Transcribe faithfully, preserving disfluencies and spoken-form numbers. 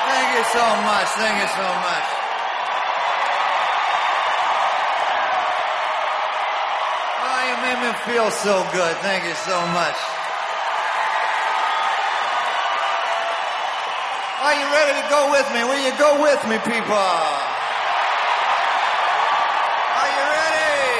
Thank you so much. Thank you so much. Oh, you made me feel so good. Thank you so much. Are you ready to go with me? Will you go with me, people? Are you ready?